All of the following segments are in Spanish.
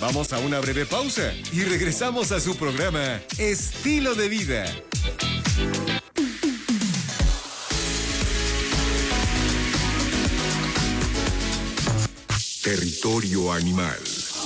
Vamos a una breve pausa y regresamos a su programa Estilo de Vida. Territorio animal.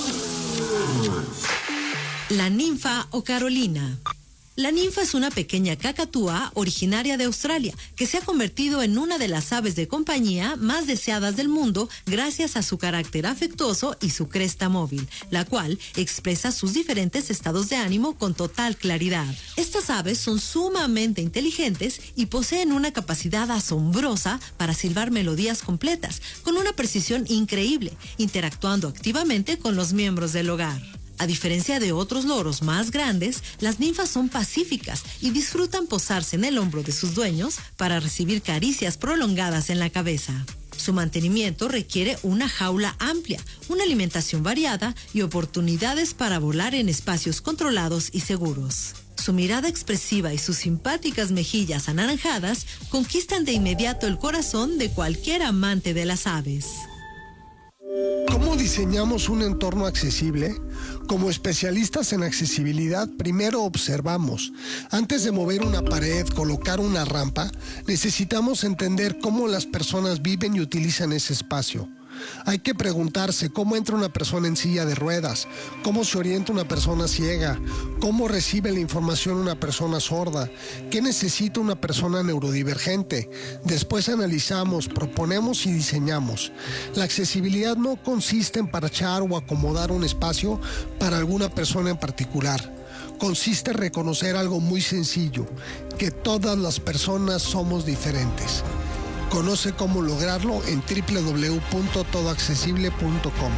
La ninfa o Carolina. La ninfa es una pequeña cacatúa originaria de Australia que se ha convertido en una de las aves de compañía más deseadas del mundo gracias a su carácter afectuoso y su cresta móvil, la cual expresa sus diferentes estados de ánimo con total claridad. Estas aves son sumamente inteligentes y poseen una capacidad asombrosa para silbar melodías completas, con una precisión increíble, interactuando activamente con los miembros del hogar. A diferencia de otros loros más grandes, las ninfas son pacíficas y disfrutan posarse en el hombro de sus dueños para recibir caricias prolongadas en la cabeza. Su mantenimiento requiere una jaula amplia, una alimentación variada y oportunidades para volar en espacios controlados y seguros. Su mirada expresiva y sus simpáticas mejillas anaranjadas conquistan de inmediato el corazón de cualquier amante de las aves. ¿Cómo diseñamos un entorno accesible? Como especialistas en accesibilidad, primero observamos. Antes de mover una pared, colocar una rampa, necesitamos entender cómo las personas viven y utilizan ese espacio. Hay que preguntarse cómo entra una persona en silla de ruedas, cómo se orienta una persona ciega, cómo recibe la información una persona sorda, qué necesita una persona neurodivergente. Después analizamos, proponemos y diseñamos. La accesibilidad no consiste en parchar o acomodar un espacio para alguna persona en particular. Consiste en reconocer algo muy sencillo, que todas las personas somos diferentes. Conoce cómo lograrlo en www.todoaccesible.com.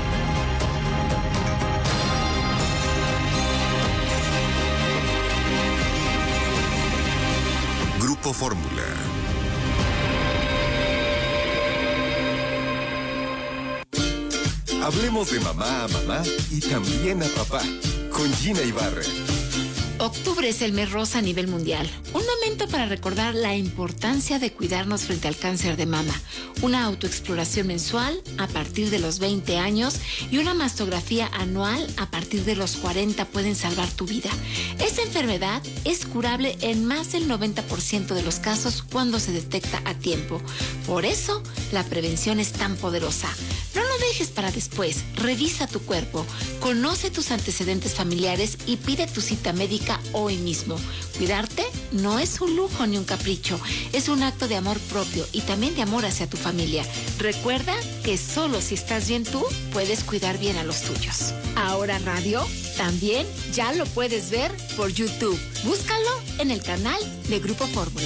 Grupo Fórmula. Hablemos de mamá a mamá y también a papá, con Gina Ibarra. Octubre es el mes rosa a nivel mundial. Un momento para recordar la importancia de cuidarnos frente al cáncer de mama. Una autoexploración mensual a partir de los 20 años y una mastografía anual a partir de los 40 pueden salvar tu vida. Esta enfermedad es curable en más del 90% de los casos cuando se detecta a tiempo. Por eso, la prevención es tan poderosa. No lo dejes para después. Revisa tu cuerpo, conoce tus antecedentes familiares y pide tu cita médica hoy mismo. Cuidarte no es un lujo ni un capricho, es un acto de amor propio y también de amor hacia tu familia. Recuerda que solo si estás bien tú, puedes cuidar bien a los tuyos. Ahora Radio también ya lo puedes ver por YouTube. Búscalo en el canal de Grupo Fórmula.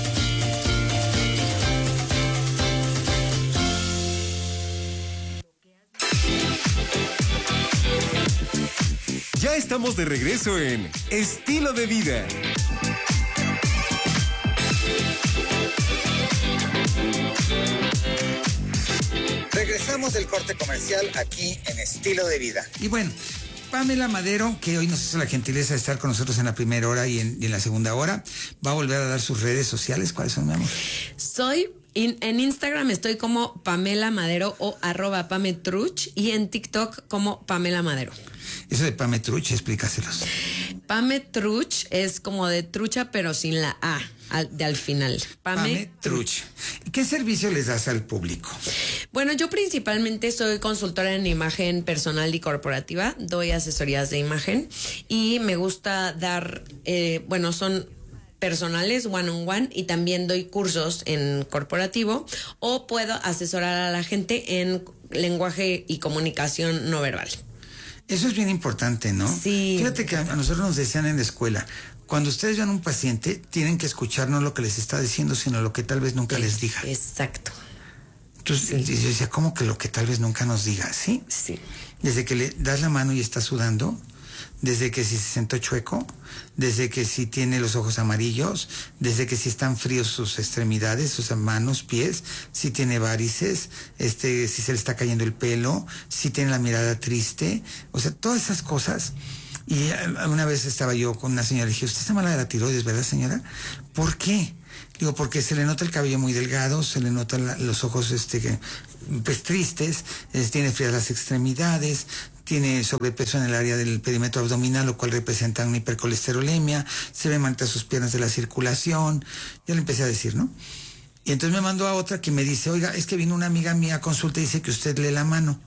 Ya estamos de regreso en Estilo de Vida. Regresamos del corte comercial aquí en Estilo de Vida. Y bueno, Pamela Madero, que hoy nos hizo la gentileza de estar con nosotros en la primera hora y en la segunda hora, va a volver a dar sus redes sociales. ¿Cuáles son, mi amor? En Instagram estoy como Pamela Madero o @Pametruch y en TikTok como Pamela Madero. Eso de Pametruch, explícaselos. Pametruch es como de trucha pero sin la A al final. Pametruch. ¿Y qué servicio les das al público? Bueno, yo principalmente soy consultora en imagen personal y corporativa, doy asesorías de imagen y me gusta dar, son personales, one-on-one, y también doy cursos en corporativo o puedo asesorar a la gente en lenguaje y comunicación no verbal. Eso es bien importante, ¿no? Sí. Fíjate que a nosotros nos decían en la escuela, cuando ustedes vean un paciente, tienen que escuchar no lo que les está diciendo, sino lo que tal vez nunca les diga. Exacto. Entonces yo decía, ¿cómo que lo que tal vez nunca nos diga? ¿Sí? Sí. Desde que le das la mano y está sudando, desde que si se sentó chueco, desde que si tiene los ojos amarillos, desde que si están fríos sus extremidades, sus manos, pies, si tiene varices, si se le está cayendo el pelo, si tiene la mirada triste, o sea, todas esas cosas. Y una vez estaba yo con una señora y le dije, ¿usted está mala de la tiroides, verdad, señora? ¿Por qué? Digo, porque se le nota el cabello muy delgado, se le notan los ojos pues tristes, tiene frías las extremidades, tiene sobrepeso en el área del perímetro abdominal, lo cual representa una hipercolesterolemia, se ve mal sus piernas de la circulación. Ya le empecé a decir, ¿no? Y entonces me mandó a otra que me dice, oiga, es que vino una amiga mía a consulta y dice que usted lee la mano.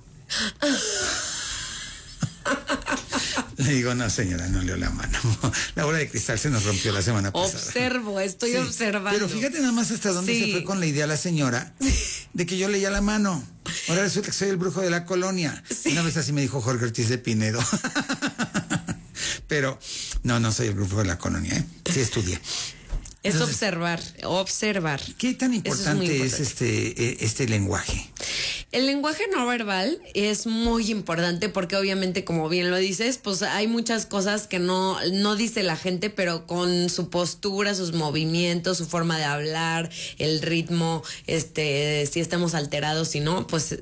Le digo, no señora, no leo la mano. La bola de cristal se nos rompió la semana pasada. Estoy observando. Pero fíjate nada más hasta dónde se fue con la idea la señora de que yo leía la mano. Ahora resulta que soy el brujo de la colonia. Sí. Una vez así me dijo Jorge Ortiz de Pinedo. Pero no soy el brujo de la colonia, ¿eh? Sí estudié. Es observar. ¿Qué tan importante es este lenguaje? El lenguaje no verbal es muy importante porque obviamente, como bien lo dices, pues hay muchas cosas que no dice la gente, pero con su postura, sus movimientos, su forma de hablar, el ritmo, si estamos alterados, si no, pues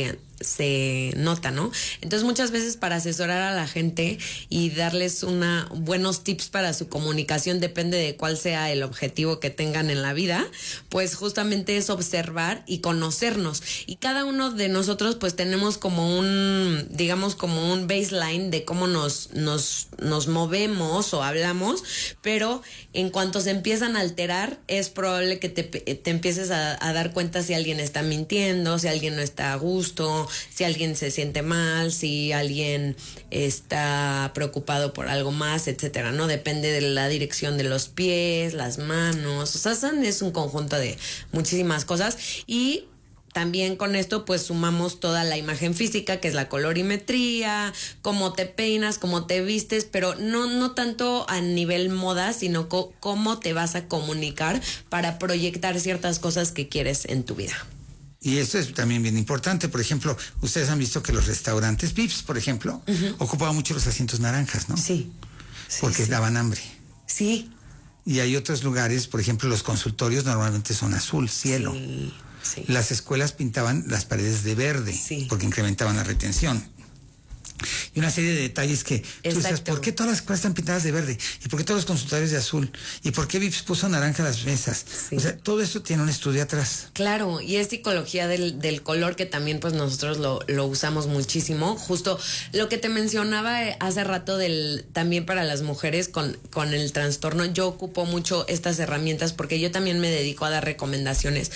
se nota, ¿no? Entonces muchas veces para asesorar a la gente y darles buenos tips para su comunicación, depende de cuál sea el objetivo que tengan en la vida, pues justamente es observar y conocernos. Y cada uno de nosotros pues tenemos como un baseline de cómo nos movemos o hablamos, pero en cuanto se empiezan a alterar es probable que te empieces a dar cuenta si alguien está mintiendo, si alguien no está a gusto, si alguien se siente mal, si alguien está preocupado por algo más, etcétera, ¿no? Depende de la dirección de los pies, las manos, o sea, es un conjunto de muchísimas cosas. Y también con esto pues sumamos toda la imagen física, que es la colorimetría, cómo te peinas, cómo te vistes, pero no tanto a nivel moda, sino cómo te vas a comunicar para proyectar ciertas cosas que quieres en tu vida. Y esto es también bien importante. Por ejemplo, ustedes han visto que los restaurantes Vips, por ejemplo, ocupaban mucho los asientos naranjas, ¿no? Sí. Porque daban hambre. Sí. Y hay otros lugares, por ejemplo, los consultorios normalmente son azul, cielo. Sí. Las escuelas pintaban las paredes de verde, porque incrementaban la retención. Y una serie de detalles que tú dices, ¿por qué todas las escuelas están pintadas de verde? ¿Y por qué todos los consultorios de azul? ¿Y por qué Vips puso naranja las mesas? Sí. O sea, todo eso tiene un estudio atrás. Claro, y es psicología del color, que también pues nosotros lo usamos muchísimo. Justo lo que te mencionaba hace rato también para las mujeres con el trastorno, yo ocupo mucho estas herramientas porque yo también me dedico a dar recomendaciones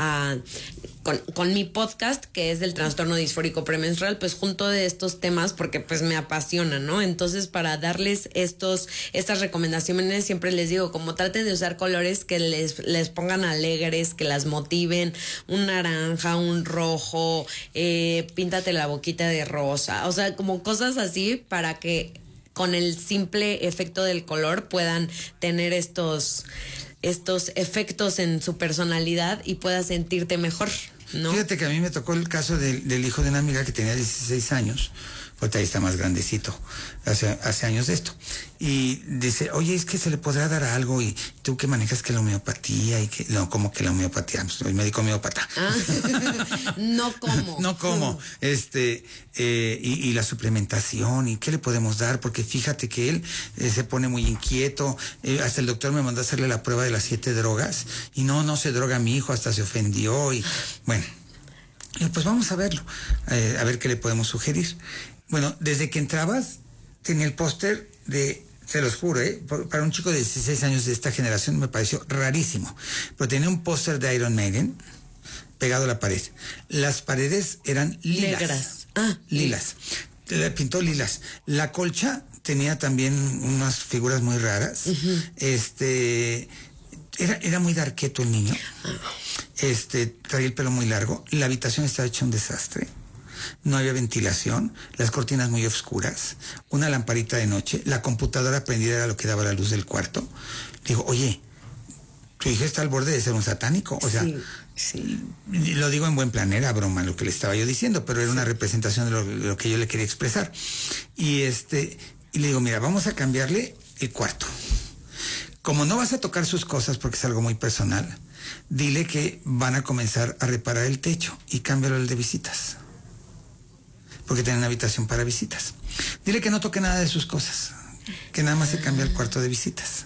con mi podcast, que es del trastorno disfórico premenstrual, pues junto de estos temas porque pues me apasiona, ¿no? Entonces, para darles estas recomendaciones, siempre les digo, como traten de usar colores que les pongan alegres, que las motiven, un naranja, un rojo, píntate la boquita de rosa, o sea, como cosas así para que con el simple efecto del color puedan tener estos efectos en su personalidad y puedas sentirte mejor, ¿no? Fíjate que a mí me tocó el caso del hijo de una amiga que tenía 16 años, ahorita ahí está más grandecito, hace años de esto, y dice, oye, es que se le podrá dar algo, y tú que manejas que la homeopatía, y que, no, como que la homeopatía, soy médico homeópata. No como. Y la suplementación, y qué le podemos dar, porque fíjate que él se pone muy inquieto, hasta el doctor me mandó a hacerle la prueba de las 7 drogas, y no se droga mi hijo, hasta se ofendió, y bueno, pues vamos a verlo, a ver qué le podemos sugerir. Bueno, desde que entrabas, tenía el póster se los juro, para un chico de 16 años de esta generación me pareció rarísimo, pero tenía un póster de Iron Maiden pegado a la pared. Las paredes eran lilas. Negras. Lilas. Le pintó lilas. La colcha tenía también unas figuras muy raras. Era muy darqueto el niño. Traía el pelo muy largo. La habitación estaba hecha un desastre. No había ventilación, las cortinas muy oscuras, una lamparita de noche, la computadora prendida era lo que daba la luz del cuarto. Digo, oye, tu hija está al borde de ser un satánico. O sea, sí. Lo digo en buen plan, era broma lo que le estaba yo diciendo, pero era una representación de lo que yo le quería expresar. Y le digo, mira, vamos a cambiarle el cuarto. Como no vas a tocar sus cosas porque es algo muy personal, dile que van a comenzar a reparar el techo y cámbialo el de visitas, porque tienen una habitación para visitas. Dile que no toque nada de sus cosas, que nada más se cambia el cuarto de visitas.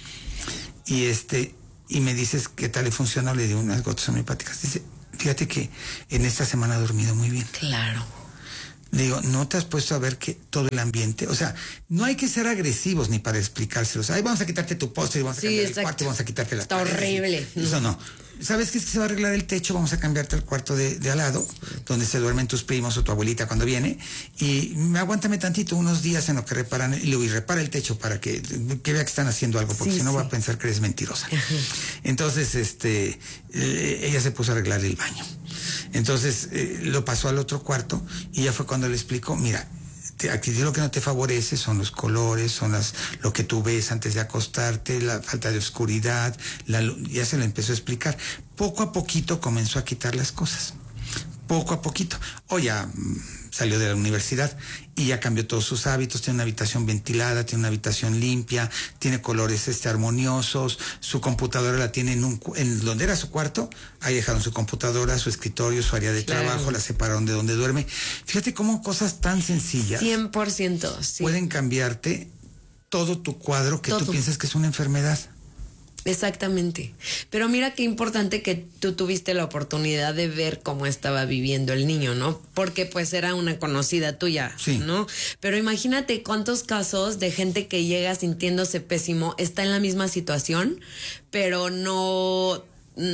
Y me dices qué tal le funciona, le di unas gotas homeopáticas. Dice, fíjate que en esta semana ha dormido muy bien. Claro. Le digo, ¿no te has puesto a ver que todo el ambiente? O sea, no hay que ser agresivos ni para explicárselos. Ahí vamos a quitarte tu postre y vamos a cambiar el cuarto y vamos a quitarte las paredes. Está horrible. Eso no. ¿Sabes qué? Es que se va a arreglar el techo, vamos a cambiarte el cuarto de al lado, donde se duermen tus primos o tu abuelita cuando viene, y aguántame tantito, unos días en lo que reparan, y luego repara el techo para que vea que están haciendo algo, porque si no va a pensar que eres mentirosa. Entonces, ella se puso a arreglar el baño. Entonces, lo pasó al otro cuarto, y ya fue cuando le explicó, mira, aquí lo que no te favorece son los colores, son lo que tú ves antes de acostarte, la falta de oscuridad, ya se le empezó a explicar. Poco a poquito comenzó a quitar las cosas. Poco a poquito. O ya salió de la universidad y ya cambió todos sus hábitos, tiene una habitación ventilada, tiene una habitación limpia, tiene colores armoniosos, su computadora la tiene en donde era su cuarto, ahí dejaron su computadora, su escritorio, su área de trabajo, la separaron de donde duerme. Fíjate cómo cosas tan sencillas 100%, sí. pueden cambiarte todo tu cuadro que tú piensas que es una enfermedad. Exactamente. Pero mira qué importante que tú tuviste la oportunidad de ver cómo estaba viviendo el niño, ¿no? Porque pues era una conocida tuya, sí, ¿no? Pero imagínate cuántos casos de gente que llega sintiéndose pésimo, está en la misma situación, pero no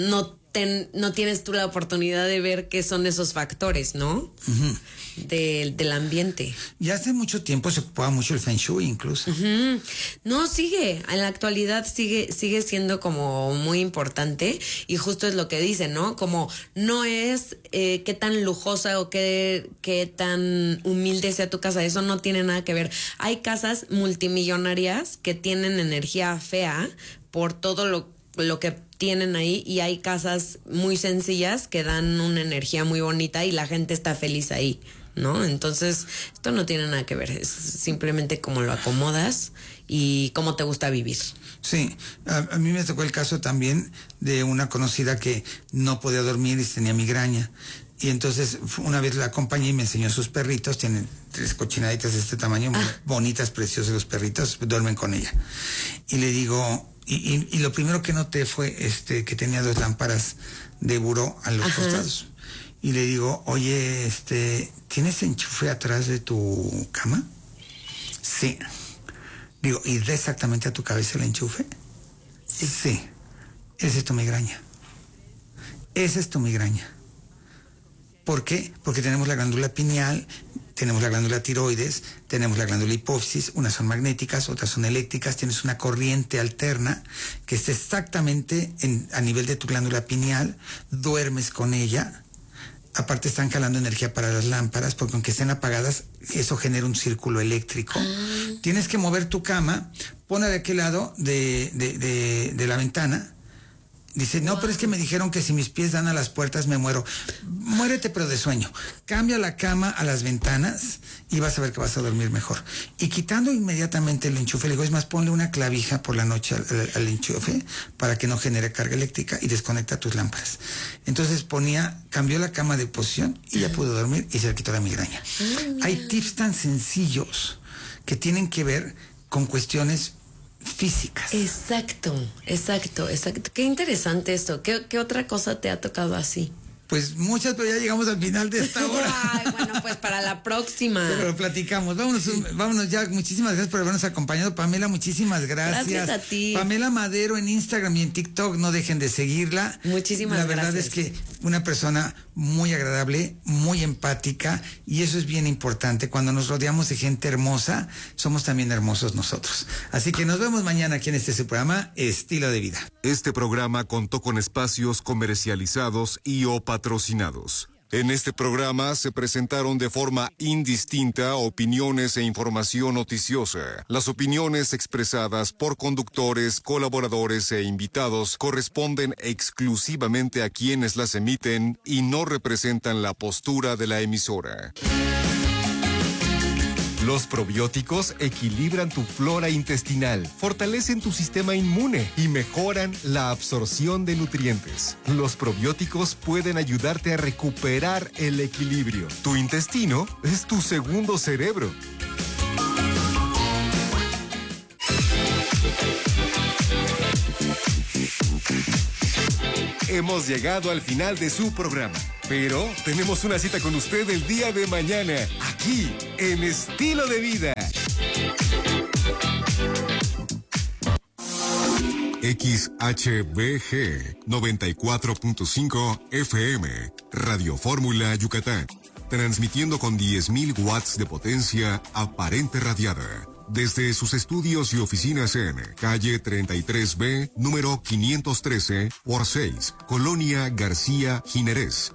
tienes tú la oportunidad de ver qué son esos factores, ¿no? Uh-huh. Del ambiente. Y hace mucho tiempo se ocupaba mucho el Feng Shui incluso. Uh-huh. No, en la actualidad sigue siendo como muy importante, y justo es lo que dicen, ¿no? Como no es qué tan lujosa o qué tan humilde sea tu casa, eso no tiene nada que ver. Hay casas multimillonarias que tienen energía fea por todo lo que tienen ahí, y hay casas muy sencillas que dan una energía muy bonita y la gente está feliz ahí, ¿no? Entonces, esto no tiene nada que ver, es simplemente cómo lo acomodas y cómo te gusta vivir. Sí, a mí me tocó el caso también de una conocida que no podía dormir y tenía migraña. Y entonces una vez la acompañé y me enseñó sus perritos, tienen 3 cochinaditas de este tamaño, muy bonitas, preciosas los perritos, duermen con ella. Y le digo, y lo primero que noté fue que tenía 2 lámparas de buró a los costados. Y le digo, oye, ¿tienes enchufe atrás de tu cama? Sí. Digo, ¿y da exactamente a tu cabeza el enchufe? Sí. Esa es tu migraña. Esa es tu migraña. ¿Por qué? Porque tenemos la glándula pineal, tenemos la glándula tiroides, tenemos la glándula hipófisis, unas son magnéticas, otras son eléctricas, tienes una corriente alterna que está exactamente a nivel de tu glándula pineal, duermes con ella, aparte están jalando energía para las lámparas, porque aunque estén apagadas, eso genera un círculo eléctrico. Tienes que mover tu cama, ponla de aquel lado de la ventana. Dice, no, pero es que me dijeron que si mis pies dan a las puertas me muero. Muérete, pero de sueño. Cambia la cama a las ventanas y vas a ver que vas a dormir mejor. Y quitando inmediatamente el enchufe, le digo, es más, ponle una clavija por la noche al enchufe para que no genere carga eléctrica y desconecta tus lámparas. Entonces cambió la cama de posición y ya pudo dormir y se le quitó la migraña. Hay tips tan sencillos que tienen que ver con cuestiones físicas. Exacto. Qué interesante esto. ¿Qué otra cosa te ha tocado así? Pues muchas, pero ya llegamos al final de esta hora. Ay, bueno, pues para la próxima. Pero platicamos. Vámonos ya. Muchísimas gracias por habernos acompañado. Pamela, muchísimas gracias. Gracias a ti. Pamela Madero en Instagram y en TikTok. No dejen de seguirla. Muchísimas gracias. La verdad es que una persona muy agradable, muy empática, y eso es bien importante. Cuando nos rodeamos de gente hermosa, somos también hermosos nosotros. Así que nos vemos mañana aquí en su programa Estilo de Vida. Este programa contó con espacios comercializados y o patrocinados. En este programa se presentaron de forma indistinta opiniones e información noticiosa. Las opiniones expresadas por conductores, colaboradores e invitados corresponden exclusivamente a quienes las emiten y no representan la postura de la emisora. Los probióticos equilibran tu flora intestinal, fortalecen tu sistema inmune y mejoran la absorción de nutrientes. Los probióticos pueden ayudarte a recuperar el equilibrio. Tu intestino es tu segundo cerebro. Hemos llegado al final de su programa, pero tenemos una cita con usted el día de mañana. aquí en Estilo de Vida. XHBG 94.5 FM, Radio Fórmula Yucatán, transmitiendo con 10.000 watts de potencia aparente radiada, desde sus estudios y oficinas en calle 33B, número 513 por 6, Colonia García Jiménez,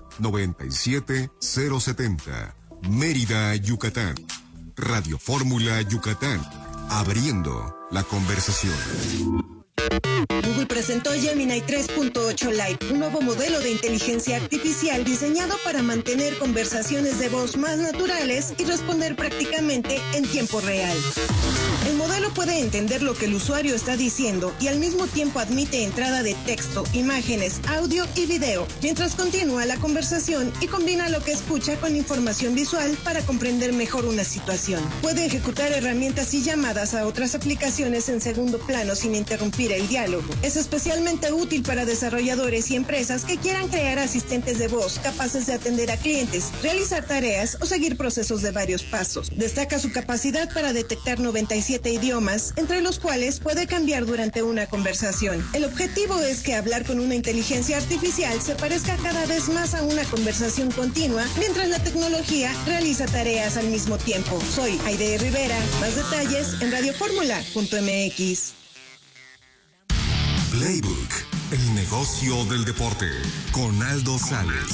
97070, Mérida, Yucatán. Radio Fórmula Yucatán, abriendo la conversación. Google presentó Gemini 3.8 Lite, un nuevo modelo de inteligencia artificial diseñado para mantener conversaciones de voz más naturales y responder prácticamente en tiempo real. El modelo puede entender lo que el usuario está diciendo y al mismo tiempo admite entrada de texto, imágenes, audio y video, mientras continúa la conversación y combina lo que escucha con información visual para comprender mejor una situación. Puede ejecutar herramientas y llamadas a otras aplicaciones en segundo plano sin interrumpir el diálogo. Es especialmente útil para desarrolladores y empresas que quieran crear asistentes de voz capaces de atender a clientes, realizar tareas o seguir procesos de varios pasos. Destaca su capacidad para detectar 97 idiomas, entre los cuales puede cambiar durante una conversación. El objetivo es que hablar con una inteligencia artificial se parezca cada vez más a una conversación continua, mientras la tecnología realiza tareas al mismo tiempo. Soy Aide Rivera. Más detalles en radioformula.mx. Playbook, el negocio del deporte, con Aldo Sales.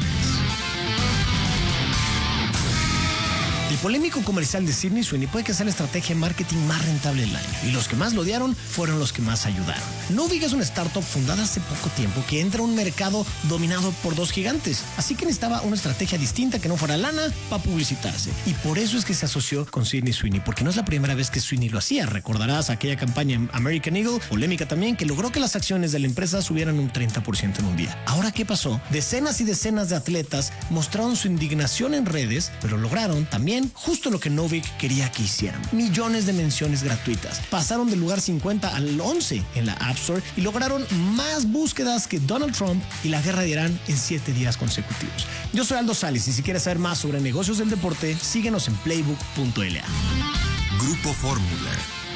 El polémico comercial de Sydney Sweeney puede que sea la estrategia de marketing más rentable del año, y los que más lo odiaron fueron los que más ayudaron. Novig es una startup fundada hace poco tiempo que entra a un mercado dominado por dos gigantes, así que necesitaba una estrategia distinta que no fuera lana para publicitarse, y por eso es que se asoció con Sydney Sweeney, porque no es la primera vez que Sweeney lo hacía. Recordarás aquella campaña en American Eagle, polémica también, que logró que las acciones de la empresa subieran un 30% en un día. Ahora, ¿qué pasó? Decenas y decenas de atletas mostraron su indignación en redes, pero lograron también justo lo que Novig quería que hicieran: millones de menciones gratuitas. Pasaron del lugar 50 al 11 en la App Store y lograron más búsquedas que Donald Trump y la guerra de Irán en 7 días consecutivos. Yo soy Aldo Sales, y si quieres saber más sobre negocios del deporte, síguenos en playbook.la. Grupo Fórmula.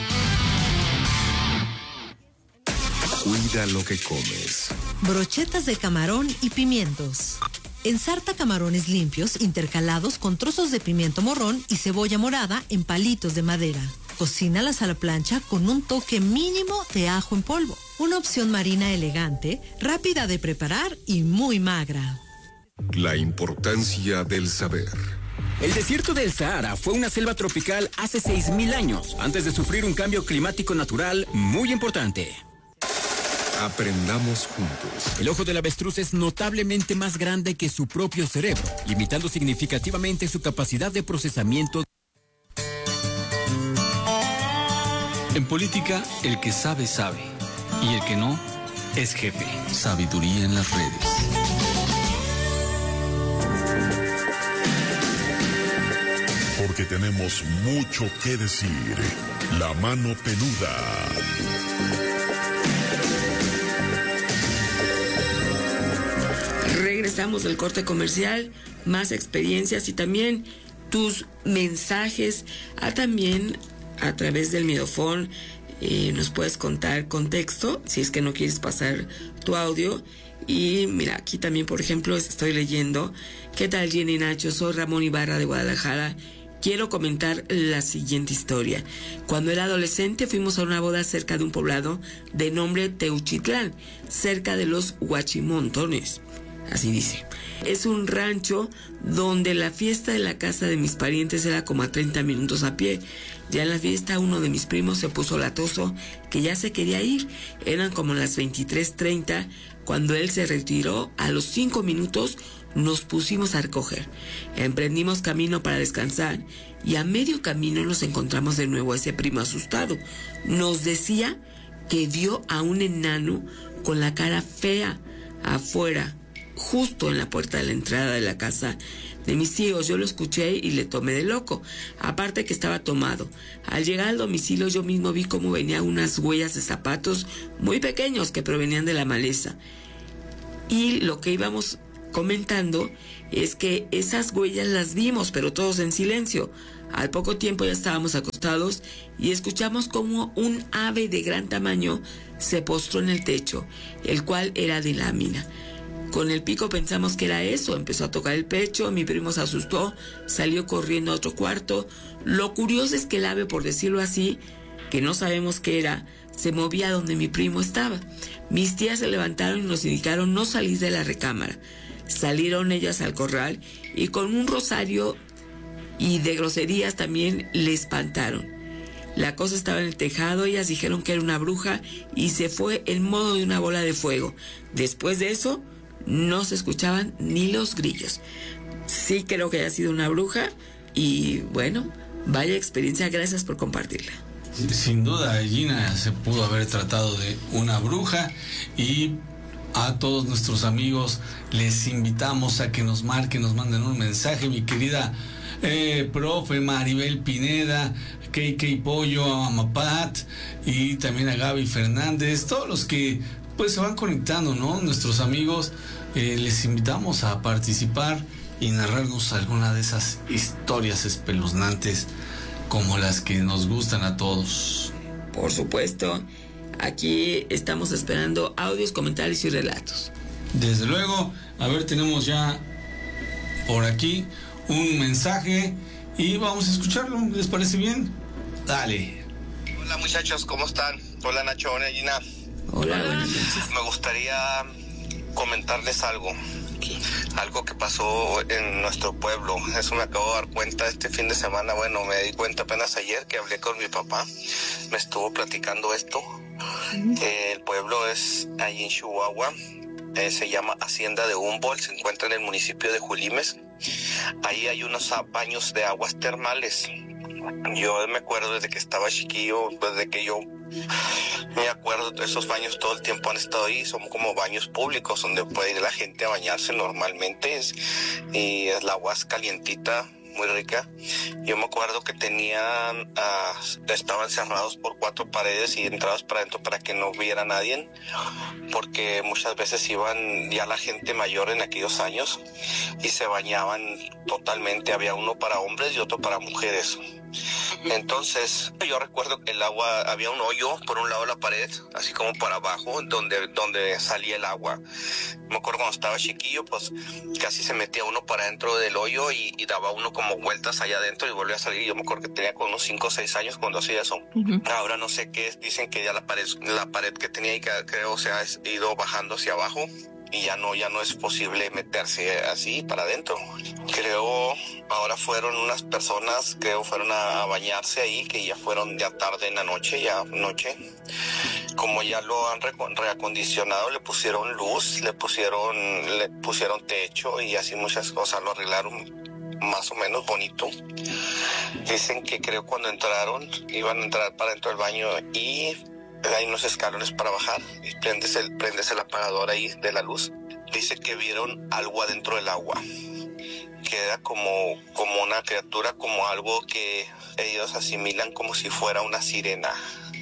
Cuida lo que comes. Brochetas de camarón y pimientos. Ensarta camarones limpios intercalados con trozos de pimiento morrón y cebolla morada en palitos de madera. Cocínalas a la plancha con un toque mínimo de ajo en polvo. Una opción marina elegante, rápida de preparar y muy magra. La importancia del saber. El desierto del Sahara fue una selva tropical hace 6.000 años, antes de sufrir un cambio climático natural muy importante. Aprendamos juntos. El ojo del avestruz es notablemente más grande que su propio cerebro, limitando significativamente su capacidad de procesamiento. En política, el que sabe, sabe. Y el que no, es jefe. Sabiduría en las redes. Porque tenemos mucho que decir. La mano peluda. Regresamos del corte comercial, más experiencias y también tus mensajes. También a través del Miedofón nos puedes contar con texto, si es que no quieres pasar tu audio. Y mira, aquí también, por ejemplo, estoy leyendo: ¿qué tal, Jenny Nacho? Soy Ramón Ibarra de Guadalajara. Quiero comentar la siguiente historia. Cuando era adolescente fuimos a una boda cerca de un poblado de nombre Teuchitlán, cerca de los Huachimontones. Así dice. Es un rancho donde la fiesta de la casa de mis parientes era como a 30 minutos a pie. Ya en la fiesta uno de mis primos se puso latoso que ya se quería ir. Eran como las 23:30 cuando él se retiró. A los 5 minutos nos pusimos a recoger. Emprendimos camino para descansar y a medio camino nos encontramos de nuevo a ese primo asustado. Nos decía que vio a un enano con la cara fea afuera, justo en la puerta de la entrada de la casa de mis tíos. Yo lo escuché y le tomé de loco, aparte que estaba tomado. Al llegar al domicilio yo mismo vi cómo venían unas huellas de zapatos muy pequeños que provenían de la maleza, y lo que íbamos comentando es que esas huellas las vimos, pero todos en silencio. Al poco tiempo ya estábamos acostados y escuchamos como un ave de gran tamaño se postró en el techo, el cual era de lámina. Con el pico pensamos que era eso, empezó a tocar el pecho, mi primo se asustó, salió corriendo a otro cuarto. Lo curioso es que el ave, por decirlo así, que no sabemos qué era, se movía donde mi primo estaba. Mis tías se levantaron y nos indicaron no salir de la recámara. Salieron ellas al corral y con un rosario y de groserías también le espantaron. La cosa estaba en el tejado, ellas dijeron que era una bruja y se fue en modo de una bola de fuego. Después de eso, no se escuchaban ni los grillos. Sí creo que haya sido una bruja y bueno, vaya experiencia, gracias por compartirla. Sin duda, Gina, se pudo haber tratado de una bruja y a todos nuestros amigos les invitamos a que nos marquen, nos manden un mensaje, mi querida profe Maribel Pineda, KK Pollo, a Amapat y también a Gaby Fernández, todos los que pues se van conectando, ¿no? Nuestros amigos, les invitamos a participar y narrarnos alguna de esas historias espeluznantes como las que nos gustan a todos. Por supuesto, aquí estamos esperando audios, comentarios y relatos. Desde luego, a ver, tenemos ya por aquí un mensaje y vamos a escucharlo, ¿les parece bien? Dale. Hola muchachos, ¿cómo están? Hola Nacho, hola Gina. Hola, buenas noches. Me gustaría comentarles algo. Algo que pasó en nuestro pueblo. Eso me acabo de dar cuenta este fin de semana. Bueno, me di cuenta apenas ayer que hablé con mi papá. Me estuvo platicando esto. El pueblo es allí en Chihuahua. Se llama Hacienda de Humboldt. Se encuentra en el municipio de Julimes. Ahí hay unos baños de aguas termales. Yo me acuerdo desde que estaba chiquillo, desde que yo me acuerdo de esos baños, todo el tiempo han estado ahí. Son como baños públicos donde puede ir la gente a bañarse normalmente y el agua es calientita, muy rica. Yo me acuerdo que tenían, estaban cerrados por 4 paredes y entradas para adentro para que no viera a nadie, porque muchas veces iban ya la gente mayor en aquellos años y se bañaban totalmente. Había uno para hombres y otro para mujeres. Entonces yo recuerdo que el agua, había un hoyo por un lado de la pared, así como para abajo, donde salía el agua. Me acuerdo cuando estaba chiquillo, pues casi se metía uno para dentro del hoyo y daba uno como vueltas allá adentro y volvía a salir. Yo me acuerdo que tenía como unos 5 o 6 años cuando hacía eso. Ahora no sé qué, dicen que ya la pared que tenía ahí, creo se ha ido bajando hacia abajo y ya no es posible meterse así para adentro. Creo ahora fueron unas personas, fueron a bañarse ahí, que ya fueron ya tarde en la noche, como ya lo han reacondicionado, le pusieron luz, le pusieron techo y así muchas cosas, lo arreglaron más o menos bonito. Dicen que creo cuando iban a entrar para dentro del baño y hay unos escalones para bajar y prendes el apagador ahí de la luz. Dice que vieron algo adentro del agua, que era como una criatura, como algo que ellos asimilan como si fuera una sirena.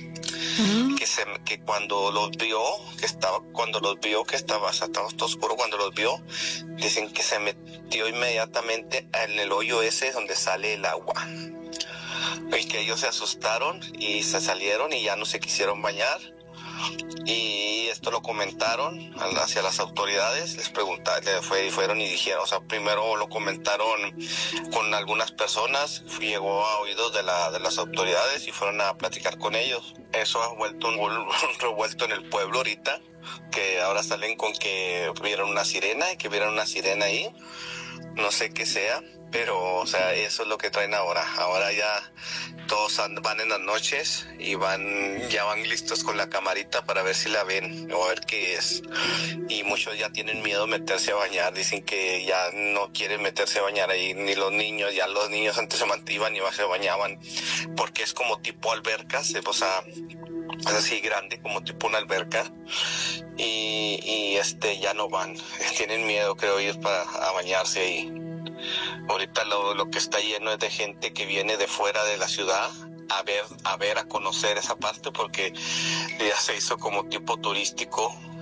Que cuando los vio, que estaba todo oscuro, cuando los vio, dicen que se metió inmediatamente en el hoyo ese donde sale el agua. Y que ellos se asustaron y se salieron y ya no se quisieron bañar. Y esto lo comentaron hacia las autoridades, fueron y dijeron, o sea, primero lo comentaron con algunas personas, llegó a oídos de las autoridades y fueron a platicar con ellos. Eso ha vuelto un revuelto en el pueblo ahorita, que ahora salen con que vieron una sirena y que vieron una sirena ahí, no sé qué sea, pero o sea, eso es lo que traen ahora. Ahora ya todos van en las noches y ya van listos con la camarita para ver si la ven o a ver qué es. Y muchos ya tienen miedo de meterse a bañar, dicen que ya no quieren meterse a bañar ahí, ni los niños. Ya los niños antes se iban y se bañaban, porque es como tipo albercas, o sea, es así grande, como tipo una alberca, y ya no van, tienen miedo, creo, ir a bañarse ahí. Ahorita lo que está lleno es de gente que viene de fuera de la ciudad a conocer esa parte, porque ya se hizo como tipo turístico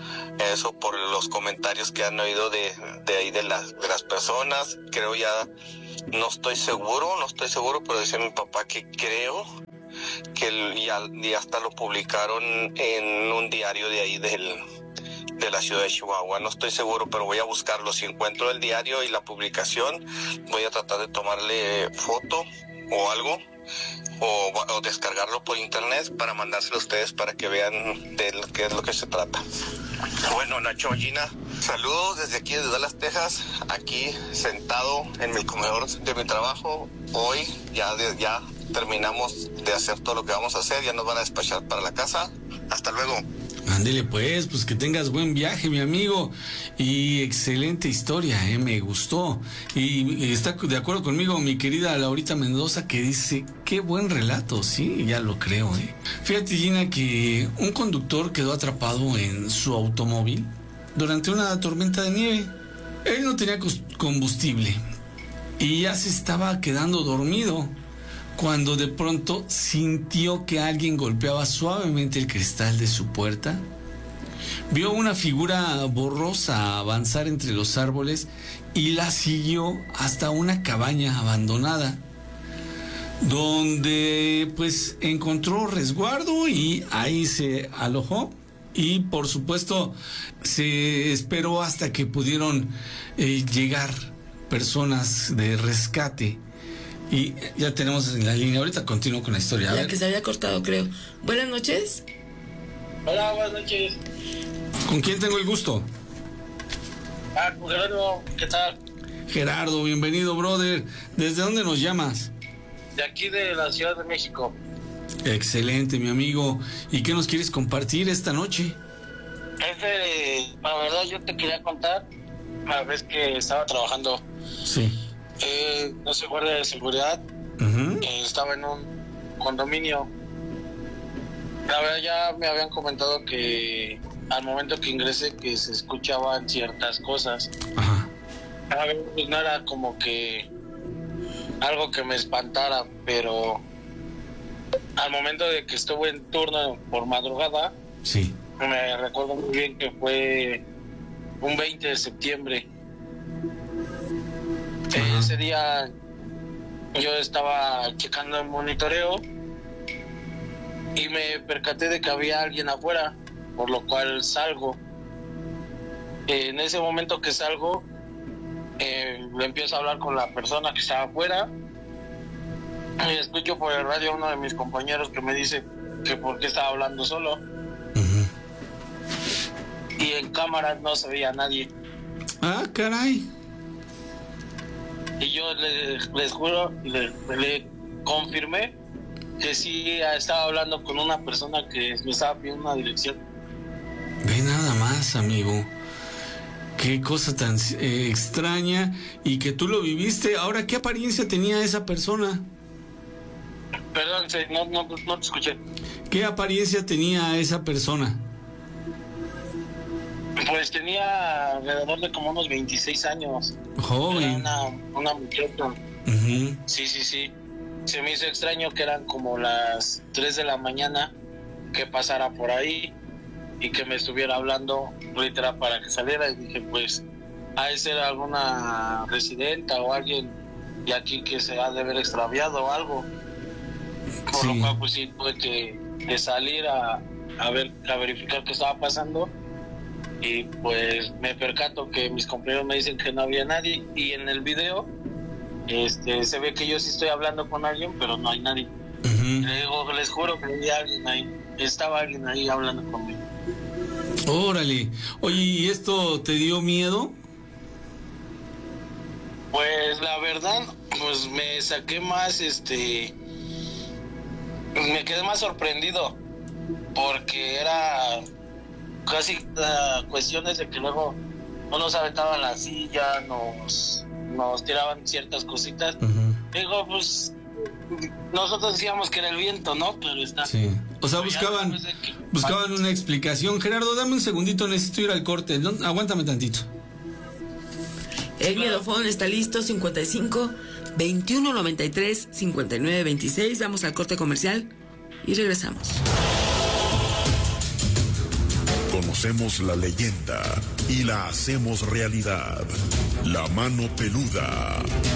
eso por los comentarios que han oído de ahí de las personas. Creo ya, no estoy seguro, pero dice mi papá que creo que ya hasta lo publicaron en un diario de ahí de la ciudad de Chihuahua. No estoy seguro, pero voy a buscarlo. Si encuentro el diario y la publicación, voy a tratar de tomarle foto o algo, o descargarlo por internet para mandárselo a ustedes para que vean de qué es lo que se trata. Bueno, Nacho, Gina, saludos desde aquí, desde Dallas, Texas, aquí sentado en el comedor de mi trabajo. Hoy ya terminamos de hacer todo lo que vamos a hacer, ya nos van a despachar para la casa. Hasta luego. Ándele pues que tengas buen viaje, mi amigo. Y excelente historia, me gustó. Y está de acuerdo conmigo mi querida Laurita Mendoza, que dice, qué buen relato, sí, ya lo creo, Fíjate, Gina, que un conductor quedó atrapado en su automóvil durante una tormenta de nieve. Él no tenía combustible y ya se estaba quedando dormido cuando de pronto sintió que alguien golpeaba suavemente el cristal de su puerta. Vio una figura borrosa avanzar entre los árboles y la siguió hasta una cabaña abandonada, donde pues encontró resguardo y ahí se alojó. Y por supuesto se esperó hasta que pudieron llegar personas de rescate. Y ya tenemos en la línea, ahorita continúo con la historia. La que se había cortado, creo. Buenas noches. Hola, buenas noches. ¿Con quién tengo el gusto? Con Gerardo, ¿qué tal? Gerardo, bienvenido, brother. ¿Desde dónde nos llamas? De aquí de la Ciudad de México. Excelente, mi amigo. ¿Y qué nos quieres compartir esta noche? La verdad, yo te quería contar una vez que estaba trabajando. Sí. No sé, guardia de seguridad. Estaba en un condominio. La verdad, ya me habían comentado que al momento que ingresé que se escuchaban ciertas cosas. Ajá. A ver, pues no era como que algo que me espantara, pero al momento de que estuve en turno por madrugada, sí, me recuerdo muy bien que fue un 20 de septiembre. Ese día yo estaba checando el monitoreo y me percaté de que había alguien afuera, por lo cual salgo. En ese momento que salgo, le empiezo a hablar con la persona que estaba afuera y escucho por el radio a uno de mis compañeros que me dice que por qué estaba hablando solo. Y en cámara no se veía a nadie. Ah, caray. Y yo les juro, le confirmé que sí estaba hablando con una persona que me estaba pidiendo una dirección. Ve nada más, amigo. Qué cosa tan extraña, y que tú lo viviste. Ahora, ¿qué apariencia tenía esa persona? Perdón, no te escuché. ¿Qué apariencia tenía esa persona? Pues tenía alrededor de como unos 26 años. Joven. Era una muchacha. Sí. Se me hizo extraño que eran como las 3 de la mañana que pasara por ahí y que me estuviera hablando literal para que saliera. Y dije, pues, ha de ser alguna residenta o alguien de aquí que se ha de haber extraviado o algo. Por lo cual, pues sí, tuve que salir a verificar qué estaba pasando. Y pues me percato que mis compañeros me dicen que no había nadie, y en el video se ve que yo sí estoy hablando con alguien, pero no hay nadie. Le digo, les juro que había alguien ahí, estaba alguien ahí hablando conmigo. Órale. Oye, ¿y esto te dio miedo? Pues la verdad, pues me saqué más, me quedé más sorprendido, porque era casi cuestiones de que luego no nos aventaban la silla, nos tiraban ciertas cositas. Digo, pues nosotros decíamos que era el viento, ¿no? Pero está. Sí. O sea, buscaban una explicación. Gerardo, dame un segundito, necesito ir al corte. Aguántame tantito. El miedofón está listo, 55 21 93 59 26. Vamos al corte comercial y regresamos. Conocemos la leyenda y la hacemos realidad. La mano peluda,